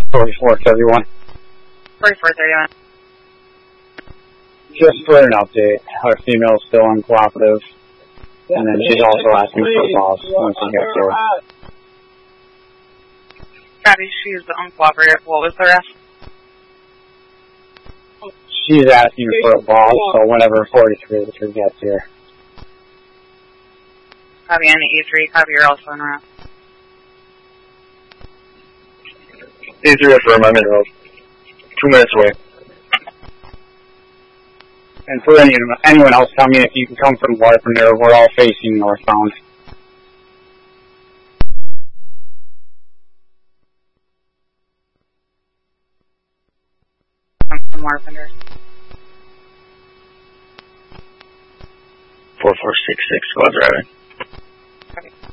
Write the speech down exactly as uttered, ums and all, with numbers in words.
forty-four thirty-one. forty-four thirty-one. Just for an update, our female is still uncooperative, and then she's also asking for a boss once she gets here. Copy, she's uncooperative. What was the rest? She's asking for a boss, so whenever forty-three gets here. Copy on the E three, copy, you're also in route. E three affirm, I'm in road. Two minutes away. And for any, anyone else coming, if you can come from Carpenter, we're all facing northbound. Come from Carpenter. four four six six, go driving. Okay.